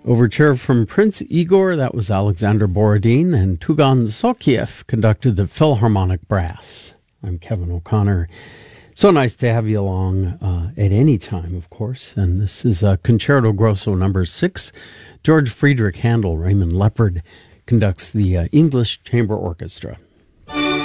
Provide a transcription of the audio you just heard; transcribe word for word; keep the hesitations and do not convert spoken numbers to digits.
Overture from Prince Igor, that was Alexander Borodin, and Tugan Sokiev conducted the Philharmonic Brass. I'm Kevin O'Connor. So nice to have you along uh, at any time, of course. And this is uh, Concerto Grosso number six. George Friedrich Handel, Raymond Leppard conducts the uh, English Chamber Orchestra.